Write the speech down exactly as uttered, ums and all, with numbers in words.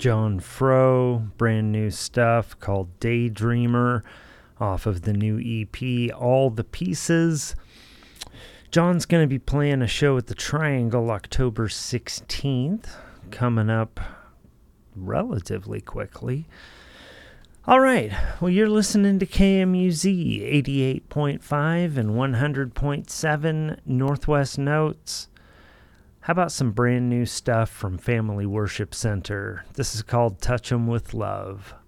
John Fro, brand new stuff called Daydreamer off of the new E P, All the Pieces. John's going to be playing a show at the Triangle October sixteenth, coming up relatively quickly. All right, well, you're listening to K M U Z eighty-eight point five and one hundred point seven Northwest Notes. How about some brand new stuff from Family Worship Center? This is called Touch 'Em With Love.